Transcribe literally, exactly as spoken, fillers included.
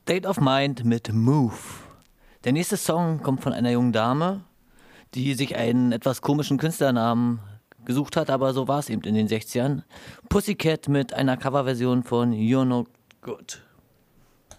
State of Mind mit Move. Der nächste Song kommt von einer jungen Dame, die sich einen etwas komischen Künstlernamen gesucht hat, aber so war es eben in den sechzigern. Pussycat mit einer Coverversion von You're No Good.